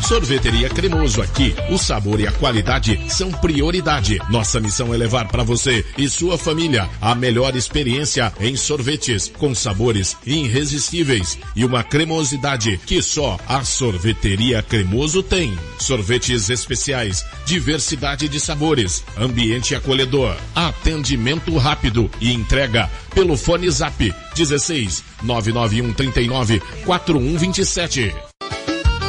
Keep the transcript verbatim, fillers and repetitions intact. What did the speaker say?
Sorveteria Cremoso, aqui o sabor e a qualidade são prioridade. Nossa missão é levar para você e sua família a melhor experiência em sorvetes, com sabores irresistíveis e uma cremosidade que só a Sorveteria Cremoso tem. Sorvetes especiais, diversidade de sabores, ambiente acolhedor, atendimento rápido e entrega pelo fone Zap dezesseis nove nove um três nove quatro um dois sete.